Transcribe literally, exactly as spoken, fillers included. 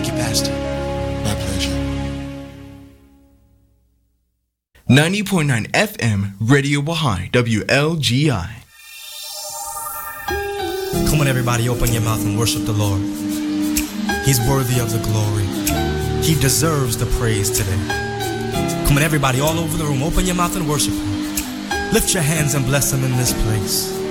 Thank you, Pastor. My pleasure. ninety point nine F M, Radio Baha'i, W L G I. Come on, everybody, open your mouth and worship the Lord. He's worthy of the glory. He deserves the praise today. Come on, everybody, all over the room, open your mouth and worship Him. Lift your hands and bless Him in this place.